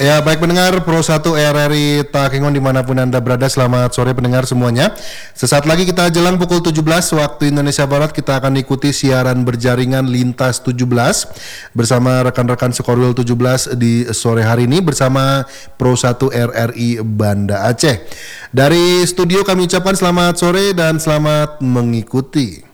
Ya, baik pendengar Pro 1 RRI Takengon dimanapun Anda berada, selamat sore pendengar semuanya. Sesaat lagi kita jelang pukul 17 waktu Indonesia Barat, kita akan ikuti siaran berjaringan Lintas 17 bersama rekan-rekan Sekorwil 17 di sore hari ini bersama Pro 1 RRI Banda Aceh. Dari studio kami ucapkan selamat sore dan selamat mengikuti.